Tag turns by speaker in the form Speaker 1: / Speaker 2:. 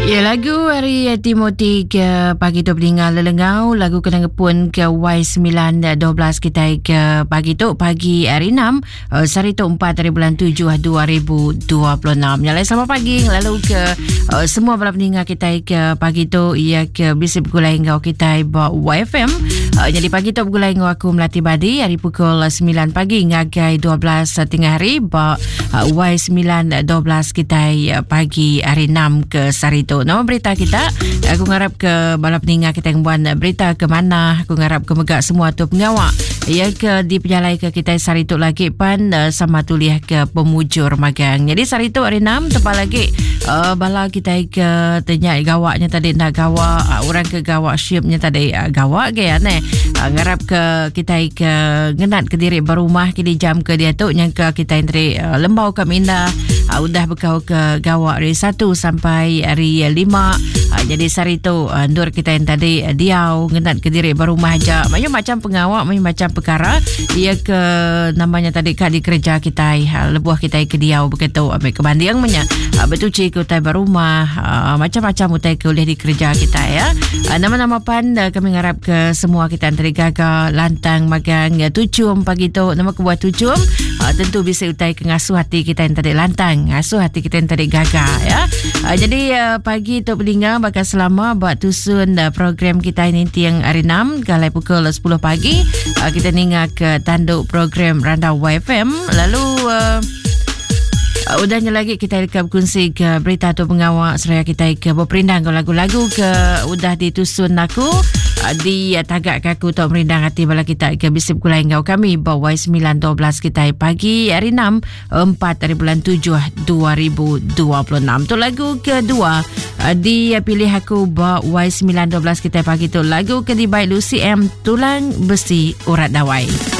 Speaker 1: Ya, lagu hari Timothy ke pagi tu pendengar lelengau, lagu kena ngepun ke Y912 kita ke pagi tu pagi hari 6 sari tu 4 dari bulan 7 2026. Nyalai selamat pagi lalu ke semua para pendengar kita ke pagi tu ia ke bisa bergulai ngau kita YFM. Jadi pagi tu bergulai ngau aku Melati Badi hari pukul 9 pagi ngagai 12 tengah hari Y912 kita pagi hari 6 ke sari tu. Nama berita kita, aku ngarap ke bala pendengar kita yang buat berita ke mana, aku ngarap ke megak semua tu pengawak. Ya ke di penjalai ke kita sari tu lagi pan sama tuliah ke pemujur magang. Jadi sari tu hari 6 tepat lagi bala kita ke tanya gawaknya tadi nak gawak, orang ke gawak shipnya tadi gawak ke ya ne. Ngarap ke kita ke ngenat ke diri berumah kini jam ke dia tu yang ke kita entry lembau ke minda udah bekau ke gawak dari 1 sampai hari 5. Jadi sari tu nur kita yang tadi diau ngenat ke diri berumah aja macam pengawak macam perkara ia ke namanya tadi kak di kerja kita lebuah kita ke diau begitu ambil ke bandiang betul cik utai berumah macam-macam utai ke oleh di kerja kita ya. Nama-nama pan kami ngarap ke semua kita antara gagal lantang magang tucum pagi tu nama ke buat tucum tentu bisa utai ke ngasuh hati kita yang tadi lantang ngasuh hati kita yang tadi gagal ya. Jadi pagi tu pendengar bakal selama buat tusun program kita ini yang hari 6 galai pukul 10 pagi kita ninga ke tanduk program Randau YFM lalu udahnya lagi kita akan berkongsi ke berita tu pengawak seraya kita ke berperindang ke lagu-lagu ke udah ditusun aku di tagak kaku tak merindang hati bala kita ke bisa berkulai ngau kami bawa Y912 kita pagi hari 6 4 dari bulan 7 2026 tu lagu kedua di pilih aku bawa Y912 kita pagi tu lagu ke di baik Lucy M Tulang Besi Urat Dawai.